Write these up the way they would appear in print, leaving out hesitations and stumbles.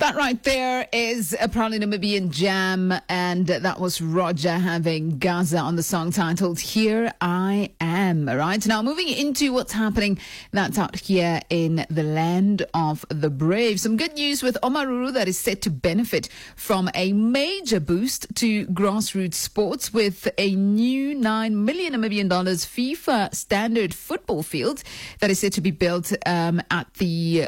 That right there is a proudly Namibian jam, and that was Roger having Gaza on the song titled Here I Am. Right now, moving into what's happening that's out here in the land of the brave. Some good news with Omaruru that is set to benefit from a major boost to grassroots sports with a new $9 million Namibian FIFA standard football field that is set to be built at the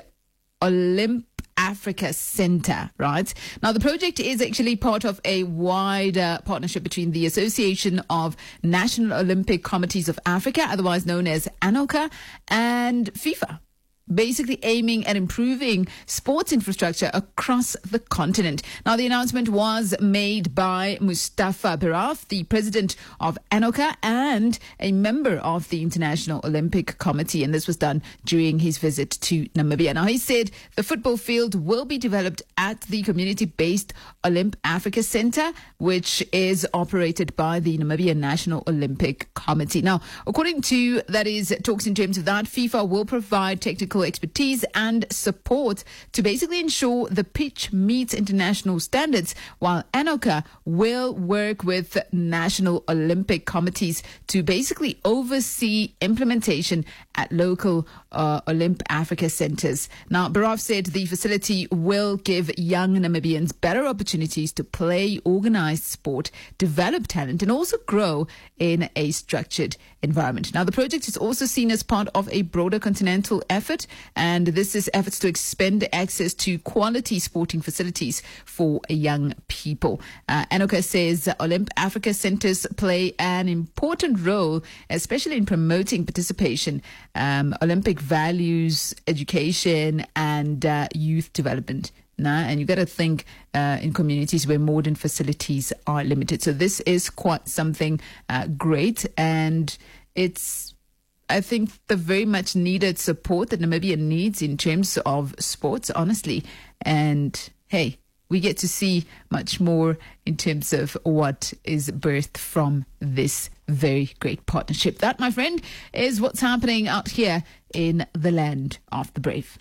Olymp Africa Center, right? Now, the project is actually part of a wider partnership between the Association of National Olympic Committees of Africa, otherwise known as ANOCA, and FIFA, basically aiming at improving sports infrastructure across the continent. Now, the announcement was made by Mustafa Biraf, the president of ANOCA and a member of the International Olympic Committee, and this was done during his visit to Namibia. Now, he said the football field will be developed at the community-based Olymp Africa Center, which is operated by the Namibian National Olympic Committee. Now, according to, that is, talks in terms of that, FIFA will provide technical expertise and support to basically ensure the pitch meets international standards, while ANOCA will work with national Olympic committees to basically oversee implementation at local Olymp Africa centers. Now, Baraf said the facility will give young Namibians better opportunities to play organized sport, develop talent, and also grow in a structured environment. Now, the project is also seen as part of a broader continental effort, and this is efforts to expand access to quality sporting facilities for young people. ANOCA says Olymp Africa centers play an important role, especially in promoting participation, Olympic values, education, and youth development. And you got to think in communities where modern facilities are limited. So this is quite something great, and it's, I think, the very much needed support that Namibia needs in terms of sports, honestly. And hey, we get to see much more in terms of what is birthed from this very great partnership. That, my friend, is what's happening out here in the land of the brave.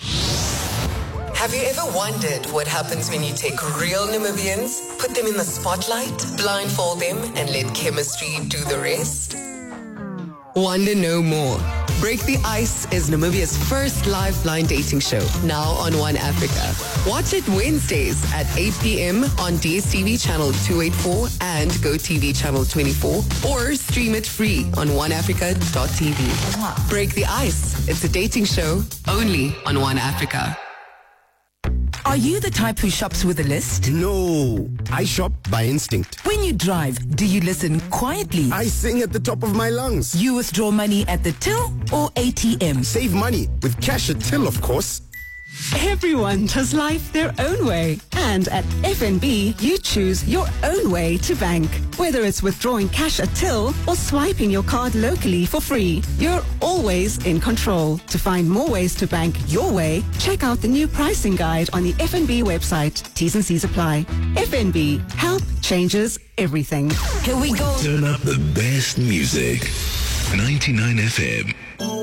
Have you ever wondered what happens when you take real Namibians, put them in the spotlight, blindfold them, and let chemistry do the rest? Wonder no more. Break the Ice is Namibia's first live blind dating show, now on One Africa. Watch it Wednesdays at 8 p.m. on DSTV channel 284 and GoTV channel 24, or stream it free on oneafrica.tv. Break the Ice. It's a dating show only on One Africa. Are you the type who shops with a list? No, I shop by instinct. When you drive, do you listen quietly? I sing at the top of my lungs. You withdraw money at the till or ATM? Save money with cash at till, of course. Everyone does life their own way. And at FNB, you choose your own way to bank. Whether it's withdrawing cash at till or swiping your card locally for free, you're always in control. To find more ways to bank your way, check out the new pricing guide on the FNB website. T's and C's apply. FNB, help changes everything. Here we go. Turn up the best music. 99 FM.